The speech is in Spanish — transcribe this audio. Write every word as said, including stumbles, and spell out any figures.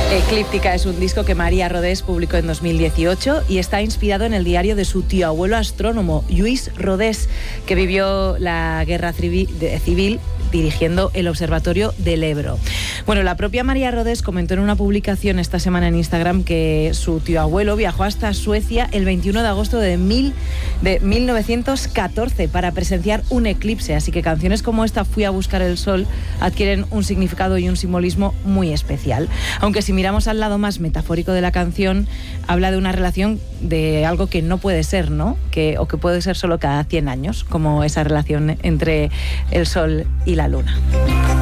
Eclíptica es un disco que María Rodés publicó en dos mil dieciocho y está inspirado en el diario de su tío abuelo astrónomo, Lluís Rodés, que vivió la guerra civil dirigiendo el Observatorio del Ebro. Bueno, la propia María Rodés comentó en una publicación esta semana en Instagram que su tío abuelo viajó hasta Suecia el veintiuno de agosto de, mil, de mil novecientos catorce para presenciar un eclipse, así que canciones como esta, Fui a buscar el sol, adquieren un significado y un simbolismo muy especial. Aunque si miramos al lado más metafórico de la canción, habla de una relación de algo que no puede ser, ¿no? Que, o que puede ser solo cada cien años, como esa relación entre el sol y la luna.